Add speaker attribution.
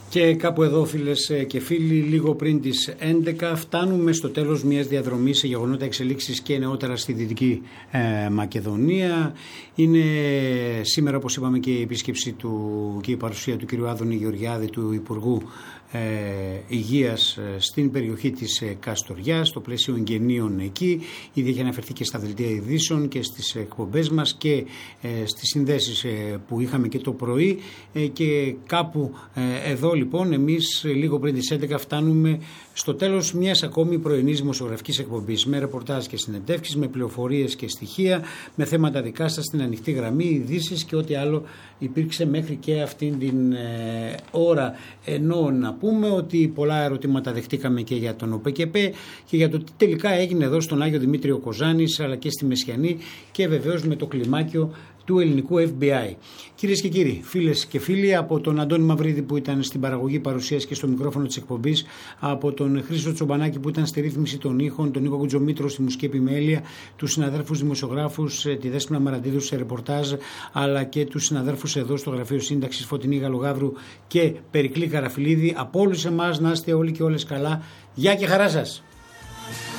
Speaker 1: Και κάπου εδώ, φίλες και φίλοι, λίγο πριν τις 11 φτάνουμε στο τέλος μιας διαδρομής σε γεγονότα, εξελίξεις και νεότερα στη Δυτική Μακεδονία. Είναι σήμερα, όπως είπαμε, και η επίσκεψη και η παρουσία του κ. Άδωνη Γεωργιάδη, του Υπουργού Υγείας, στην περιοχή της Καστοριάς, στο πλαίσιο εγγενείων εκεί. Ήδη έχει αναφερθεί και στα δελτία ειδήσεων και στις εκπομπές μας και στις συνδέσεις που είχαμε και το πρωί, και κάπου εδώ λοιπόν εμείς λίγο πριν τις 11 φτάνουμε στο τέλος μιας ακόμη πρωινής δημοσιογραφικής εκπομπής, με ρεπορτάζ και συνεντεύξεις, με πληροφορίες και στοιχεία, με θέματα δικά σας στην ανοιχτή γραμμή, ειδήσεις και ό,τι άλλο υπήρξε μέχρι και αυτήν την ώρα. Ενώ να πούμε ότι πολλά ερωτήματα δεχτήκαμε και για τον ΟΠΕΚΕΠΕ και για το τι τελικά έγινε εδώ στον Άγιο Δημήτριο Κοζάνης, αλλά και στη Μεσιανή, και βεβαίως με το κλιμάκιο του ελληνικού FBI. Κυρίες και κύριοι, φίλες και φίλοι, από τον Αντώνη Μαυρίδη που ήταν στην παραγωγή, παρουσίαση και στο μικρόφωνο της εκπομπής, από τον Χρήστο Τσομπανάκη που ήταν στη ρύθμιση των ήχων, τον Νίκο Κουτζομήτρο στη μουσική επιμέλεια, τους συναδέλφους δημοσιογράφους, τη Δέσποινα Μαραντίδου σε ρεπορτάζ, αλλά και τους συναδέλφους εδώ στο Γραφείο Σύνταξης, Φωτεινή Γαλογάβρου και Περικλή Καραφιλίδη. Από όλους εμάς να είστε όλοι και όλες καλά. Γεια και χαρά σας!